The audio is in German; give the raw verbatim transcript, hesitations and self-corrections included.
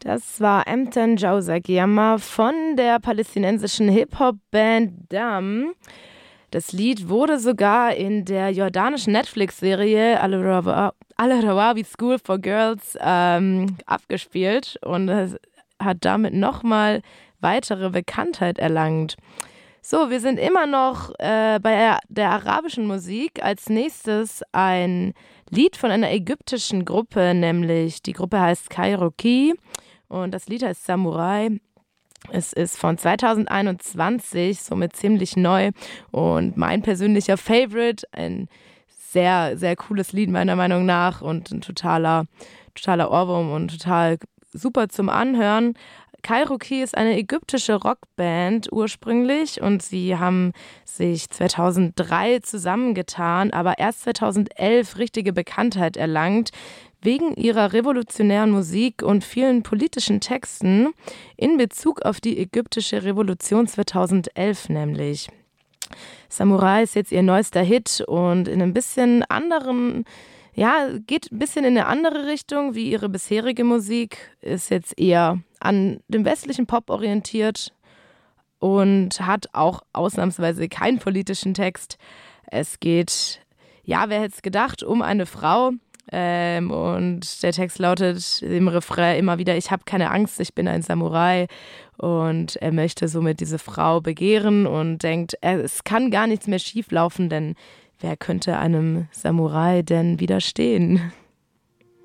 Das war Emten Jawzak-Yama von der palästinensischen Hip-Hop-Band Dam. Das Lied wurde sogar in der jordanischen Netflix-Serie Al-Rawawi School for Girls ähm, abgespielt und es hat damit nochmal weitere Bekanntheit erlangt. So, wir sind immer noch äh, bei der, der arabischen Musik. Als nächstes ein Lied von einer ägyptischen Gruppe, nämlich die Gruppe heißt Kairoki und das Lied heißt Samurai. Es ist von zweitausendeinundzwanzig, somit ziemlich neu und mein persönlicher Favorite, ein sehr, sehr cooles Lied meiner Meinung nach und ein totaler, totaler Ohrwurm und total super zum Anhören. Kairoki ist eine ägyptische Rockband ursprünglich und sie haben sich zweitausenddrei zusammengetan, aber erst zweitausendelf richtige Bekanntheit erlangt, wegen ihrer revolutionären Musik und vielen politischen Texten in Bezug auf die ägyptische Revolution zweitausendelf nämlich. Samurai ist jetzt ihr neuester Hit und in einem bisschen anderen, ja, geht ein bisschen in eine andere Richtung wie ihre bisherige Musik, ist jetzt eher an dem westlichen Pop orientiert und hat auch ausnahmsweise keinen politischen Text. Es geht, ja, wer hätte es gedacht, um eine Frau, Ähm, und der Text lautet im Refrain immer wieder: Ich habe keine Angst, ich bin ein Samurai. Und er möchte somit diese Frau begehren und denkt, es kann gar nichts mehr schief laufen, denn wer könnte einem Samurai denn widerstehen?